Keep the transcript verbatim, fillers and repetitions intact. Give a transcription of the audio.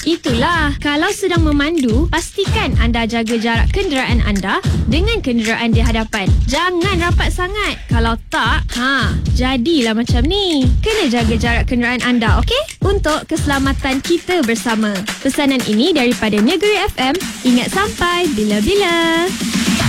Itulah, kalau sedang memandu, pastikan anda jaga jarak kenderaan anda dengan kenderaan di hadapan. Jangan rapat sangat. Kalau tak, ha, jadilah macam ni. Kena jaga jarak kenderaan anda, okey? Untuk keselamatan kita bersama. Pesanan ini daripada Negeri F M. Ingat sampai bila-bila.